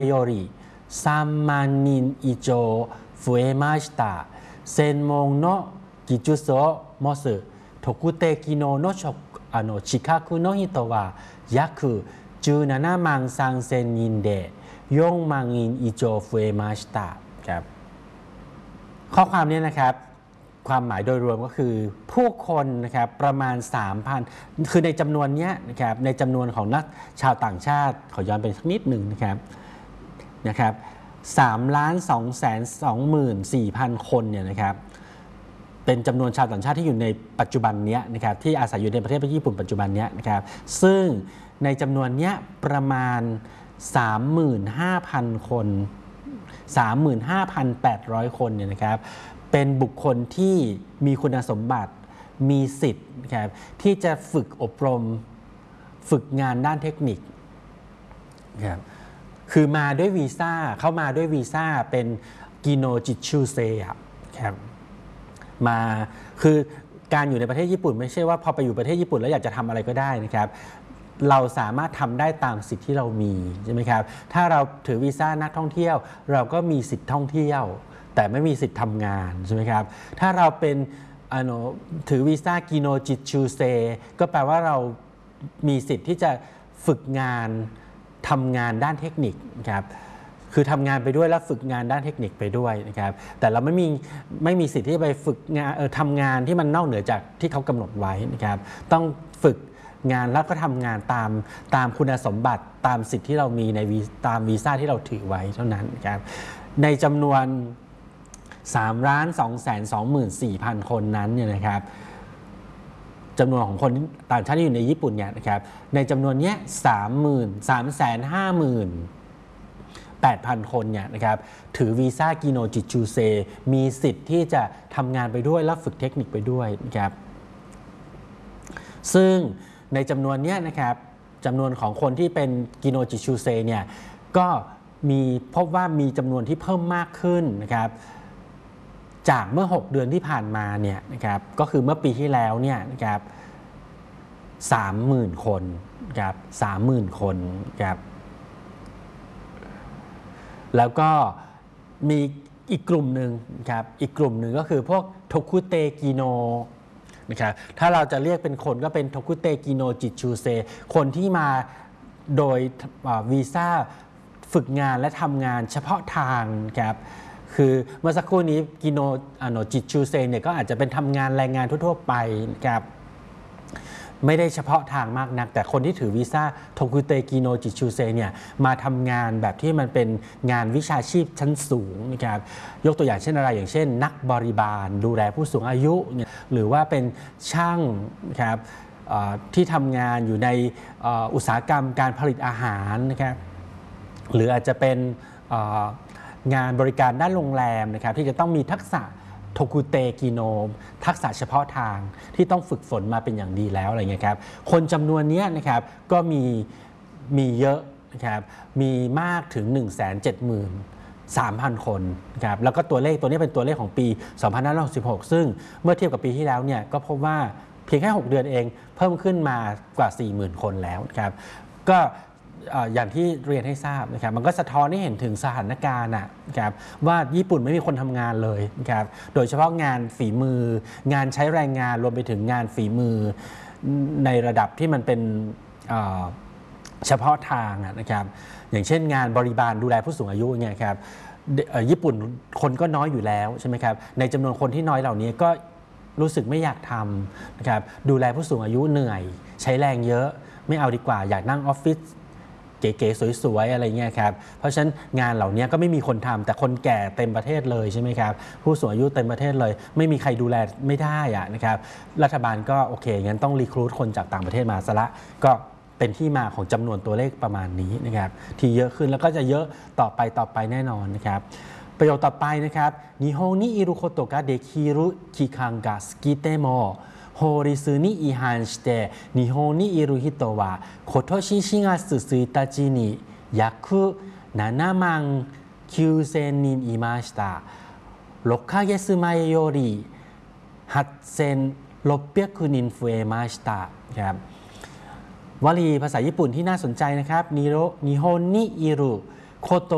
より3万人以上増えました。専門の技術を持つ特定技能の資格の人は約17万3000人で4万人以上増えましたครับข้อความนี้นะครับความหมายโดยรวมก็คือผู้คนนะครับประมาณ 3,000 คือในจำนวนนี้นะครับในจำนวนของนักชาวต่างชาติขอย้อนไปสักนิดหนึ่งนะครับ3,224,000 คนเนี่ยนะครับเป็นจำนวนชาวต่างชาติที่อยู่ในปัจจุบันนี้นะครับที่อาศัยอยู่ในประเทศญี่ปุ่นปัจจุบันนี้นะครับซึ่งในจำนวนนี้ประมาณ 35,000 คน 35,800 คนเนี่ยนะครับเป็นบุคคลที่มีคุณสมบัติมีสิทธิ์นะครับที่จะฝึกอบรมฝึกงานด้านเทคนิคครับคือมาด้วยวีซ่าเข้ามาด้วยวีซ่าเป็นกิโนจิชูเซะครับมาคือการอยู่ในประเทศญี่ปุ่นไม่ใช่ว่าพอไปอยู่ประเทศญี่ปุ่นแล้วอยากจะทำอะไรก็ได้นะครับเราสามารถทำได้ตามสิทธิ์ที่เรามีใช่ไหมครับถ้าเราถือวีซ่านักท่องเที่ยวเราก็มีสิทธิ์ท่องเที่ยวแต่ไม่มีสิทธิ์ทำงานใช่ไหมครับถ้าเราเป็นถือวีซ่ากิโนจิชูเซก็แปลว่าเรามีสิทธิ์ที่จะฝึกงานทำงานด้านเทคนิคนะครับคือทำงานไปด้วยแล้วฝึกงานด้านเทคนิคไปด้วยนะครับแต่เราไม่มีสิทธิ์ที่จะไปฝึกงานทำงานที่มันนอกเหนือจากที่เขากำหนดไว้นะครับต้องฝึกงานแล้วก็ทำงานตามคุณสมบัติตามสิทธิ์ที่เรามีในตามวีซ่าที่เราถือไว้เท่านั้นนะครับในจำนวน 3,224,000 คนนั้นเนี่ยนะครับจำนวนของคนต่างชาติที่อยู่ในญี่ปุ่นเนี่ยนะครับในจำนวนนี้ 358,000 คนเนี่ยนะครับถือวีซ่ากิโนจิชูเซมีสิทธิ์ที่จะทำงานไปด้วยและฝึกเทคนิคไปด้วยนะครับซึ่งในจำนวนนี้นะครับจำนวนของคนที่เป็นกิโนจิชูเซเนี่ยก็พบว่ามีจำนวนที่เพิ่มมากขึ้นนะครับจากเมื่อ6 เดือนที่ผ่านมาเนี่ยนะครับก็คือเมื่อปีที่แล้วเนี่ยนะครับ 30,000 คนครับ 30,000 คนครับแล้วก็มีอีกกลุ่มหนึ่งครับอีกกลุ่มหนึ่งก็คือพวกโทคุเตกิโนนะครับถ้าเราจะเรียกเป็นคนก็เป็นโทคุเตกิโนจิชูเซคนที่มาโดยวีซ่าฝึกงานและทำงานเฉพาะทางครับคือเมื่อสักครู่นี้กิโนจิชูเซเนี่ยก็อาจจะเป็นทำงานแรงงานทั่วๆไปครับไม่ได้เฉพาะทางมากนักแต่คนที่ถือวีซ่าโทคุเตกิโนจิชูเซเนี่ยมาทำงานแบบที่มันเป็นงานวิชาชีพชั้นสูงนะครับยกตัวอย่างเช่นอะไรอย่างเช่นนักบริบาลดูแลผู้สูงอายุหรือว่าเป็นช่างนะครับที่ทำงานอยู่ในอุตสาหกรรมการผลิตอาหารนะครับหรืออาจจะเป็นงานบริการด้านโรงแรมนะครับที่จะต้องมีทักษะโทคุเตกิโนทักษะเฉพาะทางที่ต้องฝึกฝนมาเป็นอย่างดีแล้วอะไรเงี้ยครับคนจำนวนนี้นะครับก็มีเยอะนะครับมีมากถึง 173,000 คนนะครับแล้วก็ตัวเลขตัวนี้เป็นตัวเลขของปี 2566 ซึ่งเมื่อเทียบกับปีที่แล้วเนี่ยก็พบว่าเพียงแค่ 6 เดือนเองเพิ่มขึ้นมากว่า 40,000 คนแล้วนะครับก็อย่างที่เรียนให้ทราบนะครับมันก็สะท้อนให้เห็นถึงสถานการณ์นะครับว่าญี่ปุ่นไม่มีคนทำงานเลยนะครับโดยเฉพาะงานฝีมืองานใช้แรงงานรวมไปถึงงานฝีมือในระดับที่มันเป็นเฉพาะทางนะครับอย่างเช่นงานบริบาลดูแลผู้สูงอายุเนี่ยครับญี่ปุ่นคนก็น้อยอยู่แล้วใช่ไหมครับในจำนวนคนที่น้อยเหล่านี้ก็รู้สึกไม่อยากทำนะครับดูแลผู้สูงอายุเหนื่อยใช้แรงเยอะไม่เอาดีกว่าอยากนั่งออฟฟิศเก๋ๆสวยๆอะไรเงี้ยครับเพราะฉะนั้นงานเหล่านี้ก็ไม่มีคนทำแต่คนแก่เต็มประเทศเลยใช่ไหมครับผู้สูงอายุเต็มประเทศเลยไม่มีใครดูแลไม่ได้นะครับรัฐบาลก็โอเคงั้นต้องรีครูทคนจากต่างประเทศมาซะละก็เป็นที่มาของจำนวนตัวเลขประมาณนี้นะครับที่เยอะขึ้นแล้วก็จะเยอะต่อไปแน่นอนนะครับประโยคต่อไปนะครับ日本にいることができる期間が過ぎても法律に違反して日本にいる人は今年4月1日に約7万9,000人いました。6ヶ月前より8,600 人増えましたครับวลีภาษาญี่ปุ่นที่น่าสนใจนะครับนิโฮนิอิรุโคโต